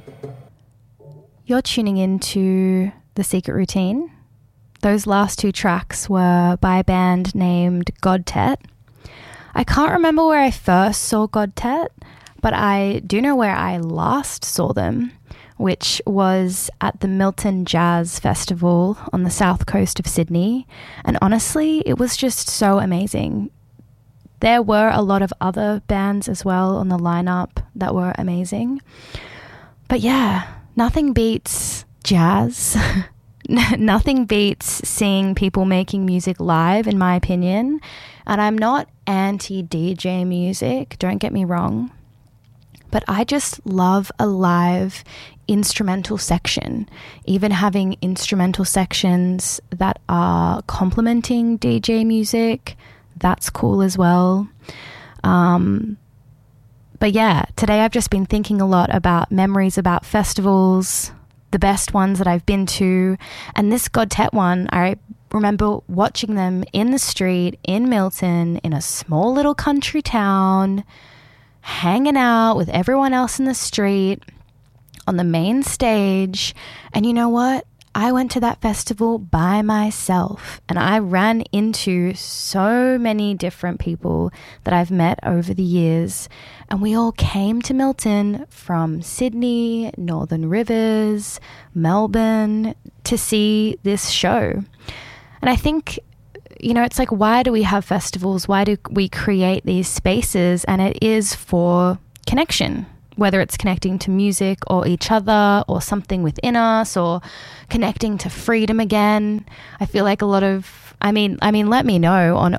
You're tuning into The Secret Routine. Those last two tracks were by a band named Godtet. I can't remember where I first saw Godtet, but I do know where I last saw them, which was at the Milton Jazz Festival on the south coast of Sydney. And honestly, it was just so amazing. There were a lot of other bands as well on the lineup that were amazing. But yeah, nothing beats jazz. Nothing beats seeing people making music live, in my opinion. And I'm not anti-DJ music, don't get me wrong. But I just love a live instrumental section. Even having instrumental sections that are complementing DJ music, that's cool as well. But yeah, today I've just been thinking a lot about memories about festivals, the best ones that I've been to. And this Godtet one, I remember watching them in the street in Milton in a small little country town, hanging out with everyone else in the street on the main stage. And you know what? I went to that festival by myself, and I ran into so many different people that I've met over the years, and we all came to Milton from Sydney, Northern Rivers, Melbourne to see this show. And I think, you know, it's like, why do we have festivals? Why do we create these spaces? And it is for connection, whether it's connecting to music or each other or something within us or connecting to freedom again. I feel like a lot of, I mean, let me know on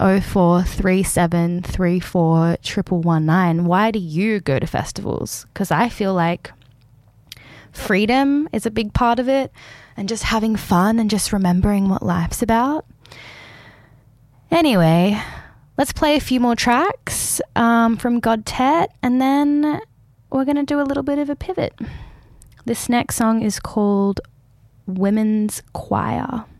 0437341119. Why do you go to festivals? Because I feel like freedom is a big part of it, and just having fun and just remembering what life's about. Anyway, let's play a few more tracks from Godtet, and then we're going to do a little bit of a pivot. This next song is called Women's Choir.